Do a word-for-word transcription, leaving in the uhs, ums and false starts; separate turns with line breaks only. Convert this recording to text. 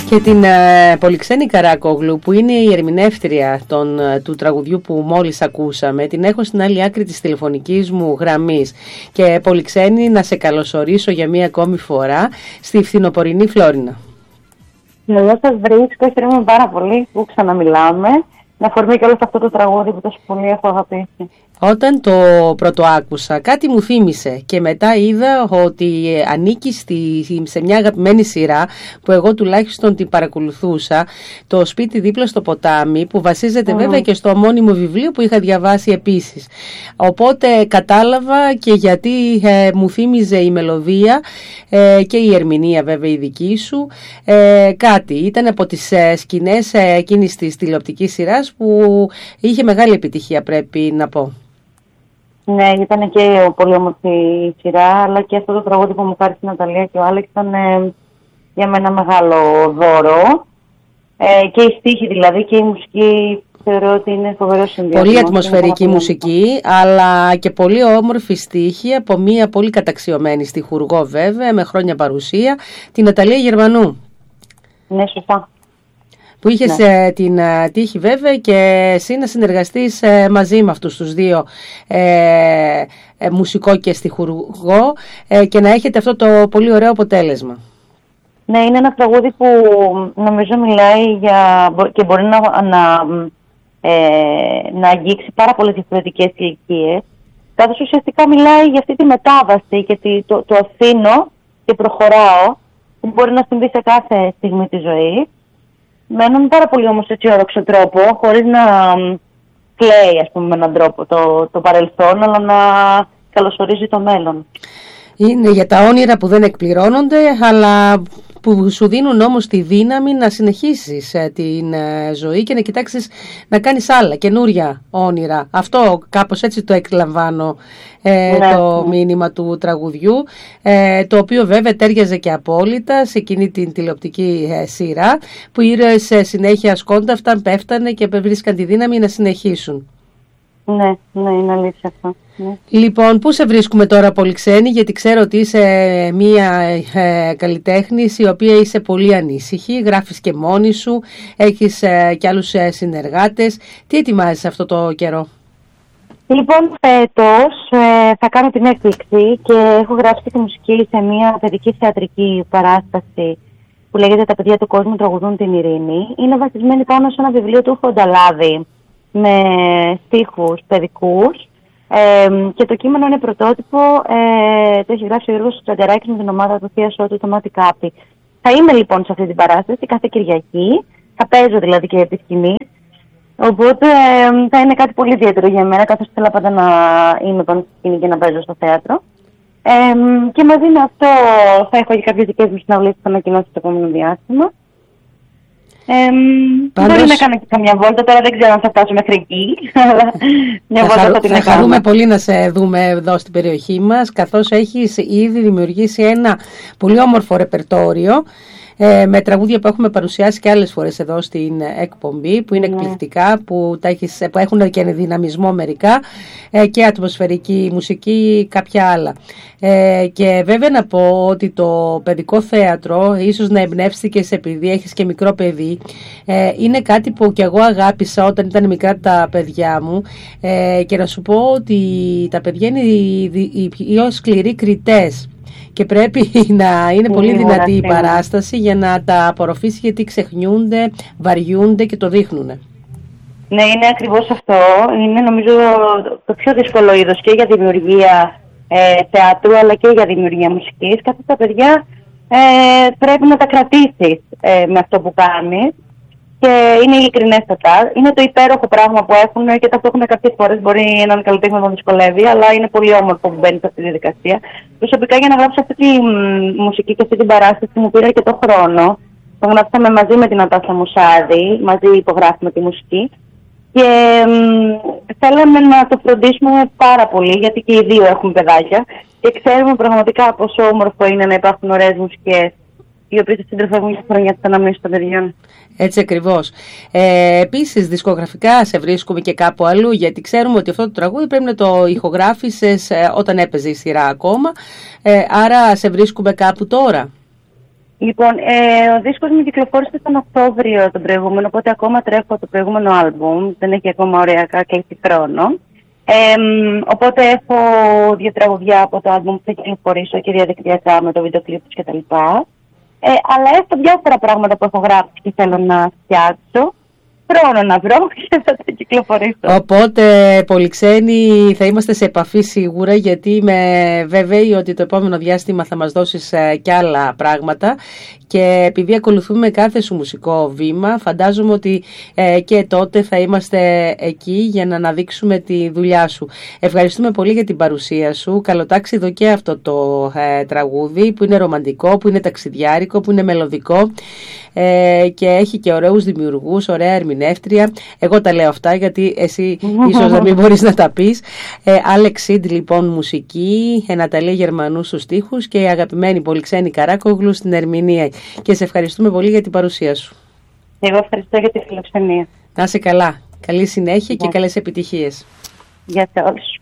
Και την ε, Πολυξένη Καράκογλου, που είναι η ερμηνεύτρια των, του τραγουδιού που μόλις ακούσαμε, την έχω στην άλλη άκρη της τηλεφωνικής μου γραμμής. Και Πολυξένη, να σε καλωσορίσω για μία ακόμη φορά στη φθινοπορεινή Φλόρινα.
Εδώ σας βρίσκω, χαίρομαι πάρα πολύ που ξαναμιλάμε. Να αφορμή και όλο αυτό το τραγούδι που τόσο πολύ έχω αγαπήσει.
Όταν το πρώτο άκουσα, κάτι μου θύμισε και μετά είδα ότι ανήκει στη, σε μια αγαπημένη σειρά που εγώ τουλάχιστον την παρακολουθούσα, το Σπίτι δίπλα στο ποτάμι, που βασίζεται mm. βέβαια και στο ομώνυμο βιβλίο που είχα διαβάσει επίσης. Οπότε κατάλαβα και γιατί ε, μου θύμιζε η μελωδία ε, και η ερμηνεία βέβαια η δική σου ε, κάτι. Ήταν από τις ε, σκηνές ε, εκείνης της τηλεοπτικής σειράς που είχε μεγάλη επιτυχία, πρέπει να πω.
Ναι, ήταν και πολύ όμορφη η σειρά, αλλά και αυτό το τραγούδι που μου χάρισε η Ναταλία και ο Άλεξ ήταν ε, για μένα μεγάλο δώρο. Ε, και η στίχη δηλαδή και η μουσική θεωρώ ότι είναι φοβερό συνδυασμό.
Πολύ ατμοσφαιρική μουσική, αλλά και πολύ όμορφη στίχη από μία πολύ καταξιωμένη στιχουργό βέβαια, με χρόνια παρουσία, την Ναταλία Γερμανού.
Ναι, σωστά.
Που είχες ναι. την τύχη βέβαια και εσύ να συνεργαστείς μαζί με αυτούς τους δύο, ε, ε, μουσικό και στιχουργό, ε, και να έχετε αυτό το πολύ ωραίο αποτέλεσμα.
Ναι, είναι ένα τραγούδι που νομίζω μιλάει για, και μπορεί να, να, ε, να αγγίξει πάρα πολλές διαφορετικές ηλικίες, καθώς ουσιαστικά μιλάει για αυτή τη μετάβαση και το, το αφήνω και προχωράω, που μπορεί να συμβεί σε κάθε στιγμή της ζωής, με έναν πάρα πολύ όμως αισιόδοξο τρόπο, χωρίς να κλαίει, ας πούμε, με έναν τρόπο το, το παρελθόν, αλλά να καλωσορίζει το μέλλον.
Είναι για τα όνειρα που δεν εκπληρώνονται, αλλά που σου δίνουν όμως τη δύναμη να συνεχίσεις την ζωή και να κοιτάξεις να κάνεις άλλα, καινούρια όνειρα. Αυτό κάπως έτσι το εκλαμβάνω, ε, ναι, το ναι. μήνυμα του τραγουδιού, ε, το οποίο βέβαια τέριαζε και απόλυτα σε εκείνη την τηλεοπτική ε, σειρά, που οι ήρωες ε, συνέχεια σκόνταφταν, πέφτανε και βρίσκαν τη δύναμη να συνεχίσουν.
Ναι, ναι, είναι αλήθεια αυτό. Ναι.
Λοιπόν, πού σε βρίσκουμε τώρα, Πολυξένη, γιατί ξέρω ότι είσαι μία ε, καλλιτέχνης η οποία είσαι πολύ ανήσυχη, γράφεις και μόνη σου, έχεις ε, και άλλους ε, συνεργάτες. Τι ετοιμάζεις αυτό το καιρό?
Λοιπόν, φέτος ε, θα κάνω την έκπληξη και έχω γράψει τη μουσική σε μία παιδική θεατρική παράσταση που λέγεται «Τα παιδιά του κόσμου τραγουδούν την ειρήνη». Είναι βασισμένη πάνω σε ένα βιβλίο του Φονταλάδη με στίχους παιδικούς. Ε, και το κείμενο είναι πρωτότυπο, ε, το έχει γράψει ο Γιώργος Τσαντεράκης με την ομάδα του Θεία Σώτου, το Μάτι Κάπη. Θα είμαι λοιπόν σε αυτή την παράσταση κάθε Κυριακή, θα παίζω δηλαδή και επί σκηνής, οπότε ε, θα είναι κάτι πολύ ιδιαίτερο για μένα, καθώς θέλω πάντα να είμαι πάνω στη σκηνή και να παίζω στο θέατρο. Ε, και μαζί με αυτό θα έχω και κάποιες δικές μου συναυλίες που θα ανακοινώσω το επόμενο διάστημα. Ε, Πάντως, μπορεί να κάνω και καμιά βόλτα, τώρα δεν ξέρω αν θα φτάσω μέχρι εκεί, αλλά μια βόλτα θα, θα την
θα
κάνω.
χαρούμε πολύ να σε δούμε εδώ στην περιοχή μας, καθώς έχεις ήδη δημιουργήσει ένα πολύ όμορφο ρεπερτόριο ε, με τραγούδια που έχουμε παρουσιάσει και άλλες φορές εδώ στην εκπομπή, που είναι εκπληκτικά, που, τα έχεις, που έχουν και δυναμισμό μερικά ε, και ατμοσφαιρική μουσική κάποια άλλα. Ε, και βέβαια να πω ότι το παιδικό θέατρο, ίσως να εμπνεύστηκες επειδή έχεις και μικρό παιδί, ε, είναι κάτι που και εγώ αγάπησα όταν ήταν μικρά τα παιδιά μου, ε, και να σου πω ότι τα παιδιά είναι οι, οι πιο σκληροί κριτές και πρέπει να είναι πολύ
είναι
δυνατή η παράσταση για να τα απορροφήσει, γιατί ξεχνιούνται, βαριούνται και το δείχνουν.
Ναι, είναι ακριβώς αυτό. Είναι νομίζω το πιο δύσκολο είδος και για δημιουργία ε, θεάτρου, αλλά και για δημιουργία μουσικής. Καθώς τα παιδιά ε, πρέπει να τα κρατήσεις ε, με αυτό που κάνεις και είναι ειλικρινέστατα. Είναι το υπέροχο πράγμα που έχουν και ταυτόχρονα κάποιες φορές μπορεί έναν καλλιτέχνη να τον δυσκολεύει, αλλά είναι πολύ όμορφο που μπαίνει σε αυτή τη διαδικασία. Προσωπικά, για να γράψω αυτή τη μουσική και αυτή την παράσταση μου πήρε και το χρόνο. Το γράψαμε μαζί με την Νατάσα Μουσάδη, μαζί υπογράφουμε τη μουσική. Και μ, θέλαμε να το φροντίσουμε πάρα πολύ, γιατί και οι δύο έχουμε παιδάκια και ξέρουμε πραγματικά πόσο όμορφο είναι να υπάρχουν ωραίες μουσικές, οι οποίες συντροφεύουν και χρόνια της αναμνήσης των παιδιών.
Έτσι ακριβώς. Ε, επίσης, δισκογραφικά σε βρίσκουμε και κάπου αλλού, γιατί ξέρουμε ότι αυτό το τραγούδι πρέπει να το ηχογράφησες ε, όταν έπαιζε η σειρά ακόμα. Ε, άρα σε βρίσκουμε κάπου τώρα.
Λοιπόν, ε, ο δίσκος μου κυκλοφόρησε τον Οκτώβριο τον προηγούμενο, οπότε ακόμα τρέχω το προηγούμενο άλμπουμ, δεν έχει ακόμα ωριακά κλείσει χρόνο. Ε, οπότε έχω δύο τραγουδιά από το άλμπουμ που θα κυκλοφορήσω και διαδικτυακά με το βίντεο κλιπ κτλ. Ε, αλλά έχω διάφορα πράγματα που έχω γράψει και θέλω να φτιάξω. Χρόνο να βρω και θα τα κυκλοφορήσω.
Οπότε, Πολυξένη, θα είμαστε σε επαφή σίγουρα, γιατί είμαι βέβαιη ότι το επόμενο διάστημα θα μας δώσεις ε, κι άλλα πράγματα, και επειδή ακολουθούμε κάθε σου μουσικό βήμα, φαντάζομαι ότι ε, και τότε θα είμαστε εκεί για να αναδείξουμε τη δουλειά σου. Ευχαριστούμε πολύ για την παρουσία σου. Καλοτάξιδο και αυτό το ε, τραγούδι που είναι ρομαντικό, που είναι ταξιδιάρικο, που είναι μελωδικό ε, και έχει και ωραίους δημιουργούς, ωραία ερμηνεύτρια. Εγώ τα λέω αυτά γιατί εσύ ίσως να μην μπορείς να τα πεις. ε, Άλεξ Σιντ λοιπόν μουσική, Ναταλία Γερμανού στους στίχους και η αγαπημένη Πολυξένη Καράκογλου στην ερμηνεία. Και σε ευχαριστούμε πολύ για την παρουσία σου.
Εγώ ευχαριστώ για τη φιλοξενία.
Να είσαι καλά. Καλή συνέχεια και καλές επιτυχίες.
Γεια σε όλους.